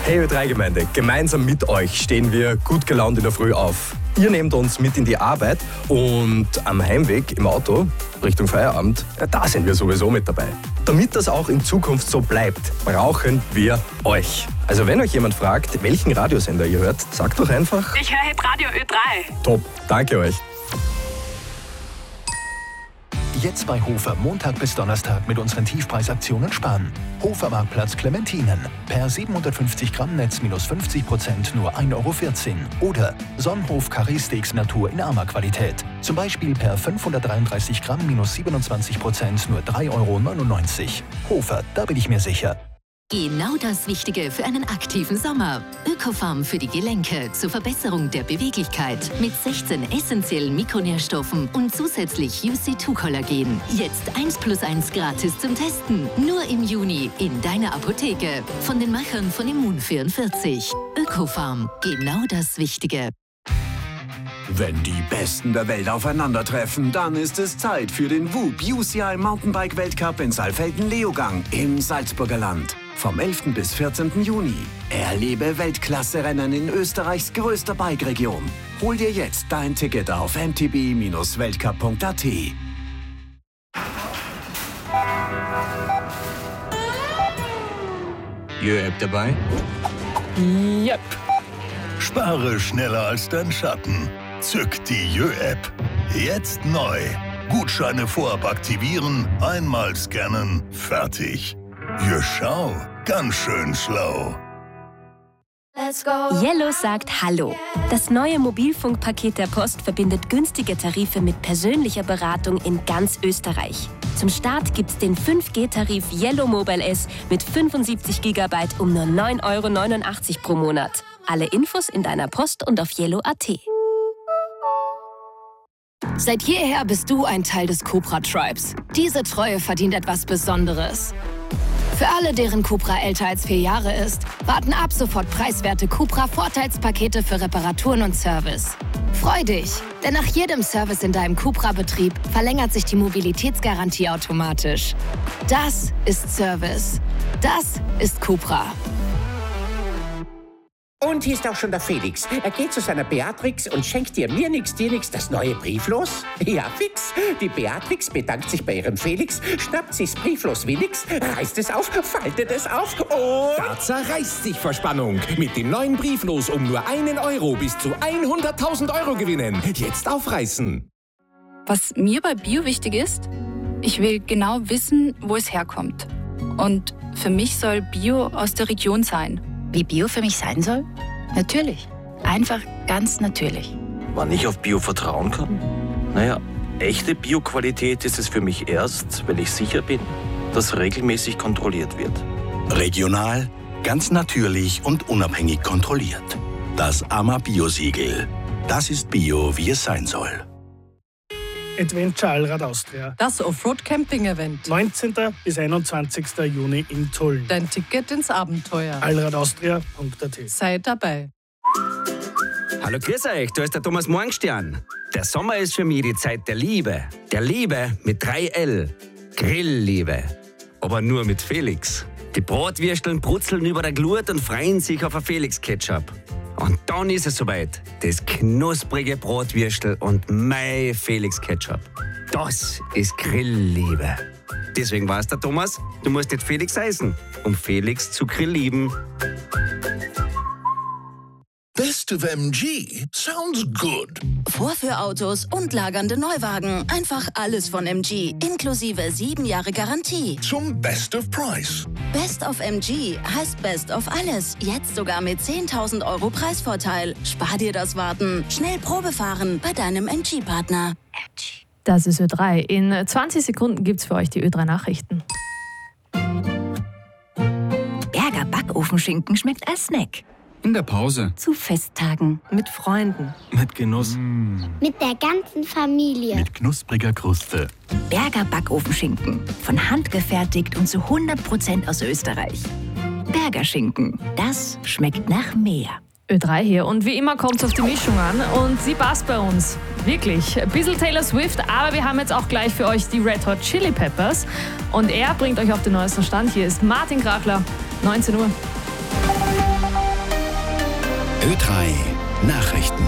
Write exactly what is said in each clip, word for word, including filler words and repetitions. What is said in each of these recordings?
Hey Ö drei Gemeinde, gemeinsam mit euch stehen wir gut gelaunt in der Früh auf. Ihr nehmt uns mit in die Arbeit und am Heimweg im Auto Richtung Feierabend, ja, da sind wir sowieso mit dabei. Damit das auch in Zukunft so bleibt, brauchen wir euch. Also wenn euch jemand fragt, welchen Radiosender ihr hört, sagt doch einfach: Ich höre jetzt Radio Ö drei. Top, danke euch. Jetzt bei Hofer Montag bis Donnerstag mit unseren Tiefpreisaktionen sparen. Hofer Marktplatz Clementinen. Per siebenhundertfünfzig Gramm Netz minus fünfzig Prozent nur ein Euro vierzehn. Oder Sonnenhof Carré Steaks Natur in armer Qualität. Zum Beispiel per fünfhundertdreiunddreißig Gramm minus siebenundzwanzig Prozent nur drei Euro neunundneunzig. Hofer, da bin ich mir sicher. Genau das Richtige für einen aktiven Sommer. Ökofarm für die Gelenke zur Verbesserung der Beweglichkeit mit sechzehn essentiellen Mikronährstoffen und zusätzlich U C zwei Kollagen. Jetzt eins plus eins gratis zum Testen. Nur im Juni in deiner Apotheke. Von den Machern von Immun vierundvierzig. Ökofarm, genau das Wichtige. Wenn die Besten der Welt aufeinandertreffen, dann ist es Zeit für den W U B U C I Mountainbike Weltcup in Saalfelden-Leogang im Salzburger Land. Vom elften bis vierzehnten Juni. Erlebe Weltklasse-Rennen in Österreichs größter Bike-Region. Hol dir jetzt dein Ticket auf m t b Bindestrich weltcup punkt a t. Jö-App dabei? Yep. Spare schneller als dein Schatten. Zück die Jö-App. Jetzt neu. Gutscheine vorab aktivieren, einmal scannen, fertig. Jö, schau, ganz schön schlau. Yellow sagt Hallo. Das neue Mobilfunkpaket der Post verbindet günstige Tarife mit persönlicher Beratung in ganz Österreich. Zum Start gibt's den fünf G Tarif Yellow Mobile S mit fünfundsiebzig Gigabyte um nur neun Euro neunundachtzig pro Monat. Alle Infos in deiner Post und auf yellow punkt a t. Seit jeher bist du ein Teil des Cupra-Tribes. Diese Treue verdient etwas Besonderes. Für alle, deren Cupra älter als vier Jahre ist, warten ab sofort preiswerte Cupra-Vorteilspakete für Reparaturen und Service. Freu dich, denn nach jedem Service in deinem Cupra-Betrieb verlängert sich die Mobilitätsgarantie automatisch. Das ist Service. Das ist Cupra. Und hier ist auch schon der Felix. Er geht zu seiner Beatrix und schenkt dir mir nix, dir nix das neue Brieflos. Ja, fix. Die Beatrix bedankt sich bei ihrem Felix, schnappt sich's Brieflos wie nix, reißt es auf, faltet es auf und... Da zerreißt sich vor Spannung. Mit dem neuen Brieflos um nur einen Euro bis zu hunderttausend Euro gewinnen. Jetzt aufreißen. Was mir bei Bio wichtig ist, ich will genau wissen, wo es herkommt. Und für mich soll Bio aus der Region sein. Wie Bio für mich sein soll? Natürlich. Einfach ganz natürlich. Wann ich auf Bio vertrauen kann? Naja, echte Bio-Qualität ist es für mich erst, wenn ich sicher bin, dass regelmäßig kontrolliert wird. Regional, ganz natürlich und unabhängig kontrolliert. Das A M A Bio-Siegel. Das ist Bio, wie es sein soll. Adventure Allrad Austria. Das Offroad-Camping-Event. neunzehnten bis einundzwanzigsten Juni in Tulln. Dein Ticket ins Abenteuer. allradaustria punkt a t. Sei dabei. Hallo, grüß euch, da ist der Thomas Morgenstern. Der Sommer ist für mich die Zeit der Liebe. Der Liebe mit drei L. Grillliebe. Aber nur mit Felix. Die Bratwürsteln brutzeln über der Glut und freuen sich auf ein Felix-Ketchup. Und dann ist es soweit. Das knusprige Bratwürstel und mein Felix-Ketchup. Das ist Grillliebe. Deswegen weiß der Thomas, du musst jetzt Felix heißen, um Felix zu grilllieben. Best of M G sounds good. Vorführautos und lagernde Neuwagen. Einfach alles von M G. Inklusive sieben Jahre Garantie. Zum Best of Price. Best of M G heißt Best of alles. Jetzt sogar mit zehntausend Euro Preisvorteil. Spar dir das Warten. Schnell Probe fahren bei deinem M G-Partner. M G. Das ist Ö drei. In zwanzig Sekunden gibt's für euch die Ö drei Nachrichten. Berger Backofenschinken schmeckt als Snack. In der Pause. Zu Festtagen. Mit Freunden. Mit Genuss. Mm. Mit der ganzen Familie. Mit knuspriger Kruste. Berger Backofenschinken. Von Hand gefertigt und zu hundert Prozent aus Österreich. Berger Schinken. Das schmeckt nach mehr. Ö drei hier und wie immer kommt es auf die Mischung an und sie passt bei uns. Wirklich. Ein bisschen Taylor Swift, aber wir haben jetzt auch gleich für euch die Red Hot Chili Peppers und er bringt euch auf den neuesten Stand. Hier ist Martin Krachler, neunzehn Uhr. Ö drei Nachrichten.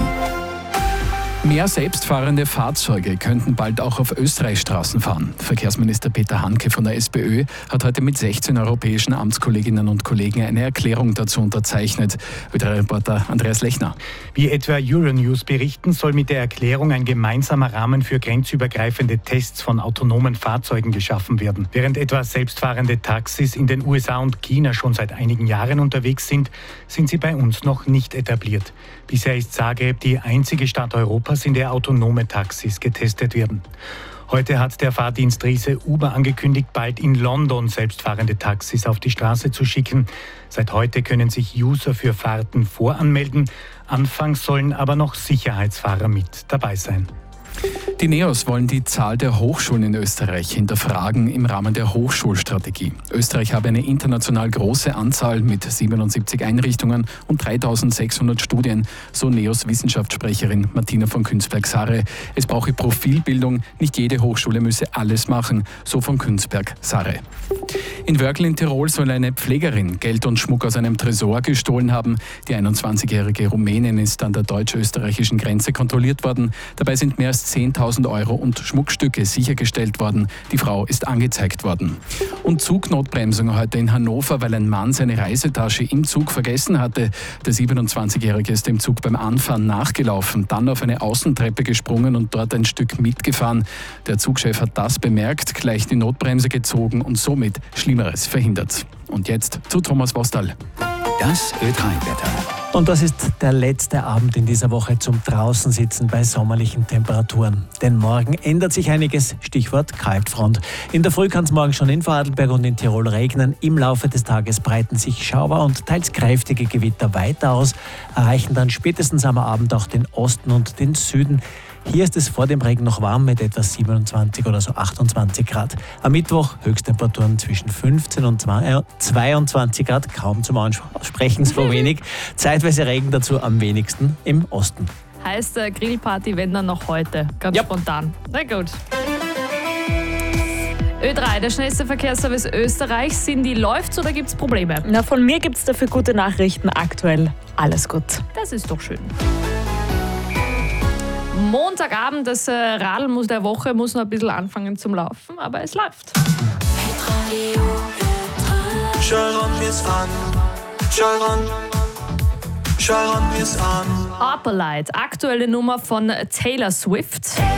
Mehr selbstfahrende Fahrzeuge könnten bald auch auf Österreichstraßen fahren. Verkehrsminister Peter Handke von der SPÖ hat heute mit sechzehn europäischen Amtskolleginnen und Kollegen eine Erklärung dazu unterzeichnet. Ö drei Reporter Andreas Lechner. Wie etwa Euronews berichten, soll mit der Erklärung ein gemeinsamer Rahmen für grenzübergreifende Tests von autonomen Fahrzeugen geschaffen werden. Während etwa selbstfahrende Taxis in den U S A und China schon seit einigen Jahren unterwegs sind, sind sie bei uns noch nicht etabliert. Bisher ist Zagreb die einzige Stadt Europas, in der autonome Taxis getestet werden. Heute hat der Fahrdienst Riese Uber angekündigt, bald in London selbstfahrende Taxis auf die Straße zu schicken. Seit heute können sich User für Fahrten voranmelden. Anfangs sollen aber noch Sicherheitsfahrer mit dabei sein. Die NEOS wollen die Zahl der Hochschulen in Österreich hinterfragen im Rahmen der Hochschulstrategie. Österreich habe eine international große Anzahl mit siebenundsiebzig Einrichtungen und dreitausendsechshundert Studien, so NEOS-Wissenschaftssprecherin Martina von Künzberg-Sarre. Es brauche Profilbildung, nicht jede Hochschule müsse alles machen, so von Künzberg-Sarre. In Wörgl in Tirol soll eine Pflegerin Geld und Schmuck aus einem Tresor gestohlen haben. Die einundzwanzigjährige Rumänin ist an der deutsch-österreichischen Grenze kontrolliert worden. Dabei sind mehr als zehntausend Euro und Schmuckstücke sichergestellt worden. Die Frau ist angezeigt worden. Und Zugnotbremsung heute in Hannover, weil ein Mann seine Reisetasche im Zug vergessen hatte. Der siebenundzwanzigjährige ist dem Zug beim Anfahren nachgelaufen, dann auf eine Außentreppe gesprungen und dort ein Stück mitgefahren. Der Zugchef hat das bemerkt, gleich die Notbremse gezogen und somit Schlimmeres verhindert. Und jetzt zu Thomas Vostal. Das Ö drei Wetter. Und das ist der letzte Abend in dieser Woche zum Draußensitzen bei sommerlichen Temperaturen. Denn morgen ändert sich einiges, Stichwort Kaltfront. In der Früh kann es morgen schon in Vorarlberg und in Tirol regnen. Im Laufe des Tages breiten sich Schauer und teils kräftige Gewitter weiter aus, erreichen dann spätestens am Abend auch den Osten und den Süden. Hier ist es vor dem Regen noch warm mit etwa siebenundzwanzig oder so achtundzwanzig Grad. Am Mittwoch Höchsttemperaturen zwischen fünfzehn und zweiundzwanzig Grad, kaum zum Aussprechen, so wenig. Zeitweise Regen dazu am wenigsten im Osten. Heißt äh, Grillparty, wenn dann noch heute, ganz ja. spontan. Na gut. Ö drei, der schnellste Verkehrsservice Österreichs. Cindy, läuft's oder gibt's Probleme? Na, von mir gibt's dafür gute Nachrichten. Aktuell alles gut. Das ist doch schön. Montagabend, das äh, Radl muss der Woche muss noch ein bisschen anfangen zum Laufen, aber es läuft. Sharon ist an, Sharon, Sharon ist an. Upperlight, aktuelle Nummer von Taylor Swift.